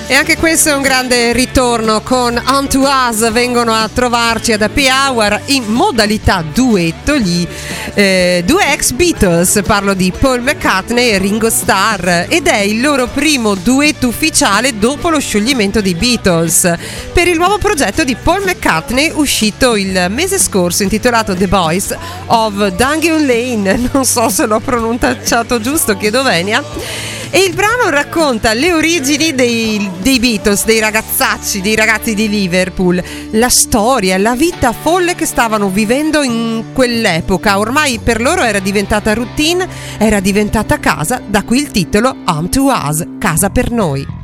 E anche questo è un grande ritorno con On To Us, vengono a trovarci ad Happy Hour in modalità duetto gli due ex Beatles, parlo di Paul McCartney e Ringo Starr, ed è il loro primo duetto ufficiale dopo lo scioglimento dei Beatles per il nuovo progetto di Paul McCartney uscito il mese scorso, intitolato The Boys of Dungeon Lane, non so se l'ho pronunciato giusto, chiedo venia. E il brano racconta le origini dei Beatles, dei ragazzacci, dei ragazzi di Liverpool, la storia, la vita folle che stavano vivendo in quell'epoca. Ormai per loro era diventata routine, era diventata casa, da qui il titolo On To Us, casa per noi.